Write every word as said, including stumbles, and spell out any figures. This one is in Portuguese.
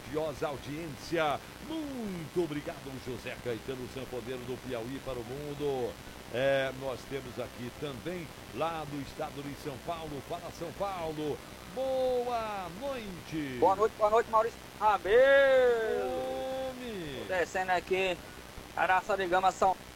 grandiosa audiência. Muito obrigado, José Caetano Sanfoneiro do Piauí para o mundo. É, nós temos aqui também, lá do estado de São Paulo. Fala, São Paulo. Boa noite. Boa noite, boa noite, Maurício Rabelo. Homem. Tô descendo aqui, Araçarigama, São